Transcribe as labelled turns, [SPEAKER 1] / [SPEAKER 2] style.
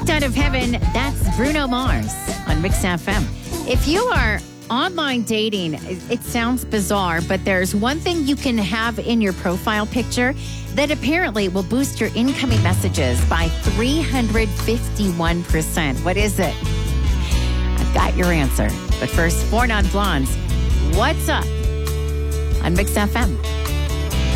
[SPEAKER 1] Kicked Out of Heaven, that's Bruno Mars on Mix FM. If you are online dating, it sounds bizarre, but there's one thing you can have in your profile picture that apparently will boost your incoming messages by 351%. What is it? I've got your answer. But first, 4 Non-Blondes. What's up on Mix FM?